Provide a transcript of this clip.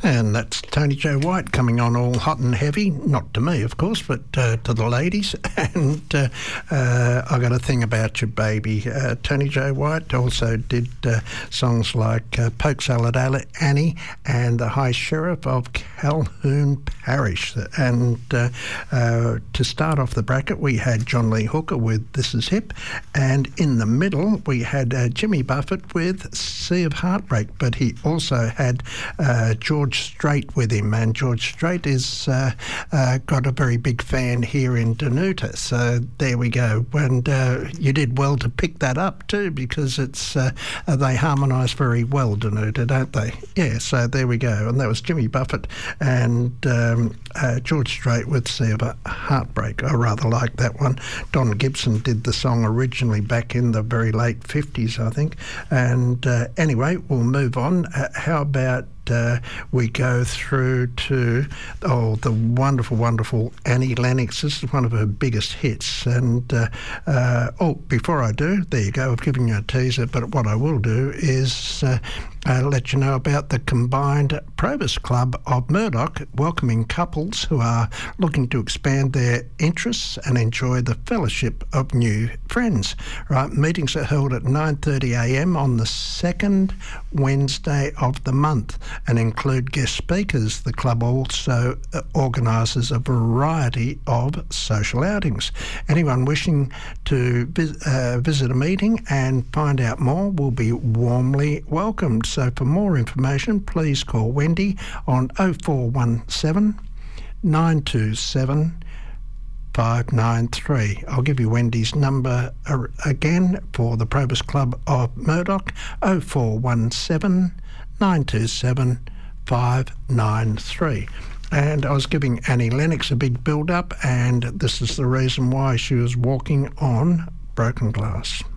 And that's Tony Joe White coming on all hot and heavy. Not to me, of course, but to the ladies. And I got a thing about you, baby. Tony Joe White also did songs like Poke Salad Annie and The High Sheriff of Calhoun Parish. And to start off the bracket, we had John Lee Hooker with This Is Hip. And in the middle, we had Jimmy Buffett with Sea of Heartbreak. But he also had George Strait with him, and George Strait is got a very big fan here in Danuta, so there we go. And you did well to pick that up too, because it's they harmonise very well, Danuta, don't they? Yeah, so there we go. And that was Jimmy Buffett and George Strait with Sea of Heartbreak. I rather like that one. Don Gibson did the song originally back in the very late 50s, I think. And anyway, we'll move on. How about we go through to the wonderful, wonderful Annie Lennox. This is one of her biggest hits. And before I do, there you go, I've given you a teaser, but what I will do is let you know about the Combined Probus Club of Murdoch, welcoming couples who are looking to expand their interests and enjoy the fellowship of new friends. Right, meetings are held at 9:30am on the second Wednesday of the month and include guest speakers. The club also organises a variety of social outings. Anyone wishing to visit a meeting and find out more will be warmly welcomed. So for more information, please call Wendy on 0417 927 593. I'll give you Wendy's number again for the Probus Club of Murdoch, 0417 927 593. And I was giving Annie Lennox a big build-up, and this is the reason why she was walking on broken glass.